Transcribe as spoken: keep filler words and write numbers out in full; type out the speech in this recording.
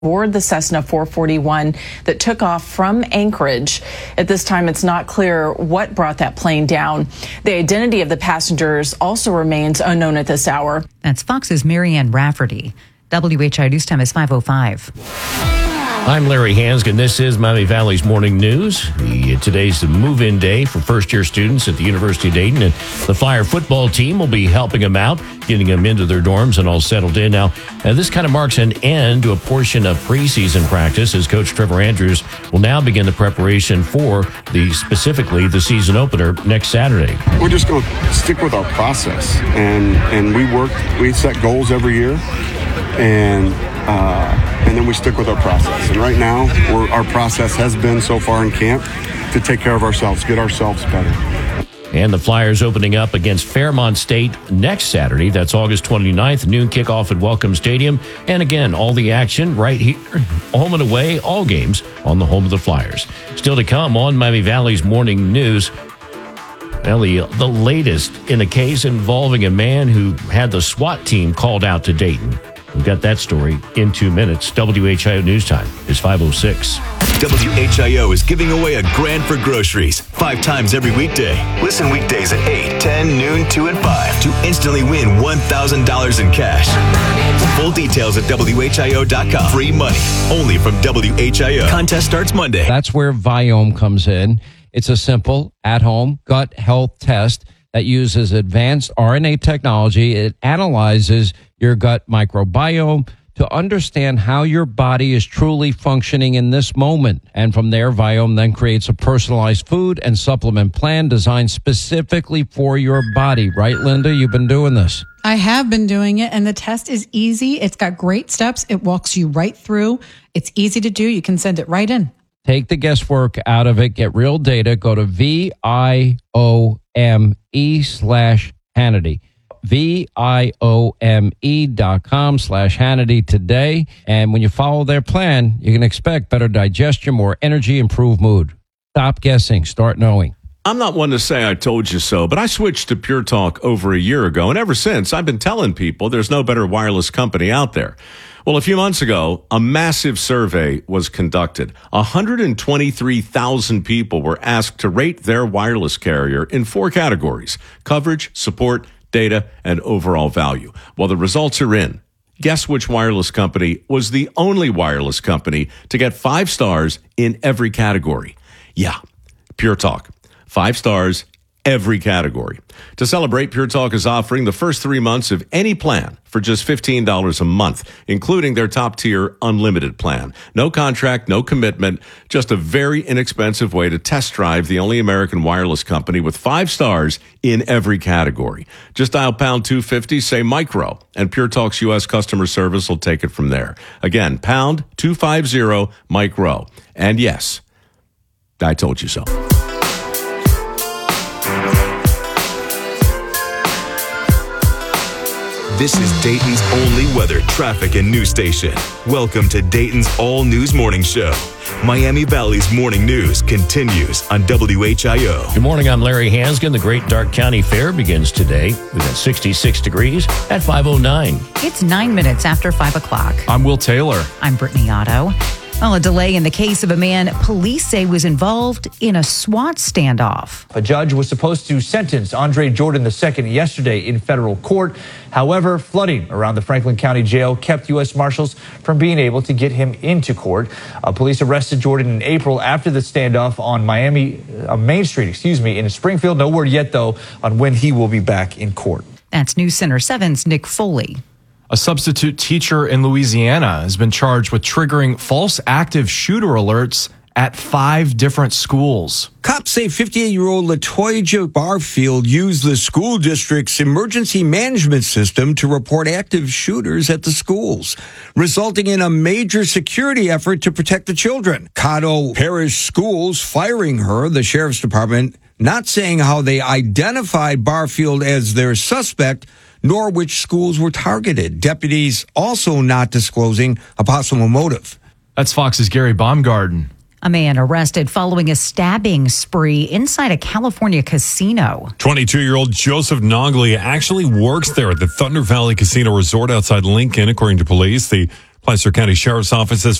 aboard the Cessna four forty-one that took off from Anchorage. At this time, it's not clear what brought that plane down. The identity of the passengers also remains unknown at this hour. That's Fox's Marianne Rafferty. W H I News Time is five oh five. I'm Larry Hansgen. This is Miami Valley's Morning News. The, today's the move-in day for first-year students at the University of Dayton, and the Flyer football team will be helping them out, getting them into their dorms and all settled in. Now, uh, this kind of marks an end to a portion of preseason practice, as Coach Trevor Andrews will now begin the preparation for the specifically the season opener next Saturday. We're just going to stick with our process, and and we work, we set goals every year, and uh, and then we stick with our process. And right now, we're, our process has been so far in camp to take care of ourselves, get ourselves better. And the Flyers opening up against Fairmont State next Saturday. That's August twenty-ninth, noon kickoff at Welcome Stadium. And again, all the action right here, home and away, all games on the home of the Flyers. Still to come on Miami Valley's Morning News. Well, the, the latest in a case involving a man who had the SWAT team called out to Dayton. We've got that story in two minutes. W H I O News Time is five oh six. W H I O is giving away a grand for groceries five times every weekday. Listen weekdays at eight, ten, noon, two, and five to instantly win one thousand dollars in cash. Full details at W H I O dot com. Free money only from W H I O. Contest starts Monday. That's where Viome comes in. It's a simple, at-home gut health test that uses advanced R N A technology. It analyzes your gut microbiome to understand how your body is truly functioning in this moment. And from there, Viome then creates a personalized food and supplement plan designed specifically for your body. Right, Linda? You've been doing this. I have been doing it, and the test is easy. It's got great steps. It walks you right through. It's easy to do. You can send it right in. Take the guesswork out of it. Get real data. Go to V I O M E slash Hannity. V I O M E dot com slash Hannity today. And when you follow their plan, you can expect better digestion, more energy, improved mood. Stop guessing. Start knowing. I'm not one to say I told you so, but I switched to Pure Talk over a year ago, and ever since, I've been telling people there's no better wireless company out there. Well, a few months ago, a massive survey was conducted. one hundred twenty-three thousand people were asked to rate their wireless carrier in four categories: coverage, support, data, and overall value. Well, the results are in. Guess which wireless company was the only wireless company to get five stars in every category? Yeah, Pure Talk. Five stars, every category. To celebrate, Pure Talk is offering the first three months of any plan for just fifteen dollars a month, including their top-tier unlimited plan. No contract, no commitment, just a very inexpensive way to test drive the only American wireless company with five stars in every category. Just dial pound two fifty, say micro, and Pure Talk's U S customer service will take it from there. Again, pound two fifty, micro. And yes, I told you so. This is Dayton's only weather, traffic, and news station. Welcome to Dayton's All News Morning Show. Miami Valley's Morning News continues on W H I O. Good morning, I'm Larry Hansgen. The Great Dark County Fair begins today. We've got sixty-six degrees at five oh nine. It's nine minutes after five o'clock. I'm Will Taylor. I'm Brittany Otto. Well, a delay in the case of a man police say was involved in a SWAT standoff. A judge was supposed to sentence Andre Jordan the Second yesterday in federal court. However, flooding around the Franklin County Jail kept U S Marshals from being able to get him into court. Uh, police arrested Jordan in April after the standoff on Miami, uh, Main Street, excuse me, in Springfield. No word yet, though, on when he will be back in court. That's News Center seven's Nick Foley. A substitute teacher in Louisiana has been charged with triggering false active shooter alerts at five different schools. Cops say fifty-eight-year-old Latoya Barfield used the school district's emergency management system to report active shooters at the schools, resulting in a major security effort to protect the children. Caddo Parish Schools firing her, the sheriff's department not saying how they identified Barfield as their suspect, nor which schools were targeted. Deputies also not disclosing a possible motive. That's Fox's Gary Baumgarten. A man arrested following a stabbing spree inside a California casino. twenty-two-year-old Joseph Noglia actually works there at the Thunder Valley Casino Resort outside Lincoln, according to police. The Placer County Sheriff's Office says